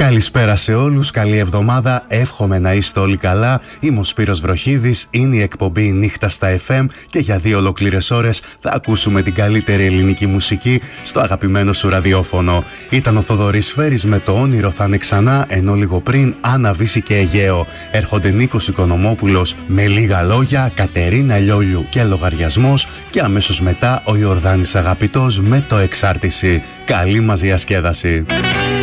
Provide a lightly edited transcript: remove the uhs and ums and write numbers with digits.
Καλησπέρα σε όλους, καλή εβδομάδα, εύχομαι να είστε όλοι καλά. Είμαι ο Σπύρος Βροχίδης, είναι η εκπομπή Νύχτα στα FM και για 2 ολόκληρες ώρες θα ακούσουμε την καλύτερη ελληνική μουσική στο αγαπημένο σου ραδιόφωνο. Ήταν ο Θοδωρής Φέρης με το όνειρο θα είναι ξανά, ενώ λίγο πριν Άννα Βύση και Αιγαίο. Έρχονται Νίκος Οικονομόπουλος με λίγα λόγια, Κατερίνα Λιόλιου και λογαριασμός και αμέσως μετά ο Ιορδάνης Αγαπητός με το Εξάρτηση. Καλή μας διασκέδαση.